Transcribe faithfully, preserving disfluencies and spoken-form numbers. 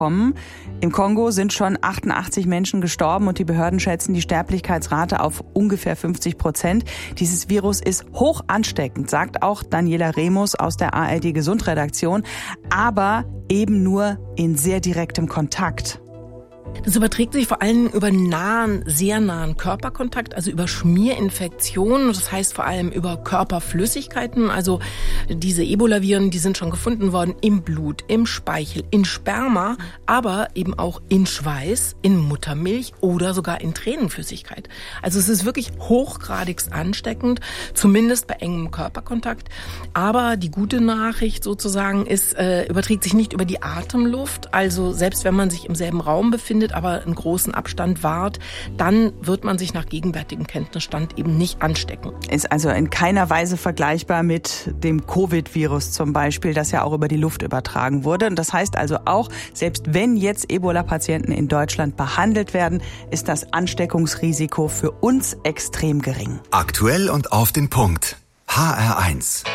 Im Kongo sind schon achtundachtzig Menschen gestorben und die Behörden schätzen die Sterblichkeitsrate auf ungefähr fünfzig Prozent. Dieses Virus ist hoch ansteckend, sagt auch Daniela Remus aus der A R D-Gesundredaktion, aber eben nur in sehr direktem Kontakt. Das überträgt sich vor allem über nahen, sehr nahen Körperkontakt, also über Schmierinfektionen. Das heißt vor allem über Körperflüssigkeiten. Also diese Ebola-Viren, die sind schon gefunden worden im Blut, im Speichel, in Sperma, aber eben auch in Schweiß, in Muttermilch oder sogar in Tränenflüssigkeit. Also es ist wirklich hochgradigst ansteckend, zumindest bei engem Körperkontakt. Aber die gute Nachricht sozusagen ist, äh, überträgt sich nicht über die Atemluft. Also selbst wenn man sich im selben Raum befindet, aber einen großen Abstand wahrt, dann wird man sich nach gegenwärtigem Kenntnisstand eben nicht anstecken. Ist also in keiner Weise vergleichbar mit dem Covid-Virus zum Beispiel, das ja auch über die Luft übertragen wurde. Und das heißt also auch, selbst wenn jetzt Ebola-Patienten in Deutschland behandelt werden, ist das Ansteckungsrisiko für uns extrem gering. Aktuell und auf den Punkt. H R eins.